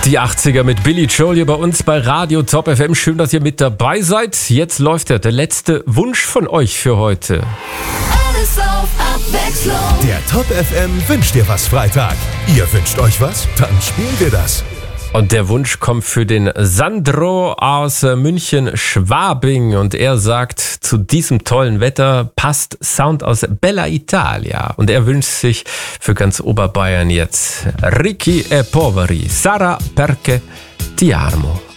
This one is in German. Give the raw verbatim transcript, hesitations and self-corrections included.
Die achtziger mit Billy Joel hier bei uns bei Radio Top F M. Schön, dass ihr mit dabei seid. Jetzt läuft ja der letzte Wunsch von euch für heute. Alles auf Abwechslung. Der Top F M wünscht dir was Freitag. Ihr wünscht euch was? Dann spielen wir das. Und der Wunsch kommt für den Sandro aus München-Schwabing. Und er sagt, zu diesem tollen Wetter passt Sound aus Bella Italia. Und er wünscht sich für ganz Oberbayern jetzt Ricchi e Poveri, Sarà perché ti amo.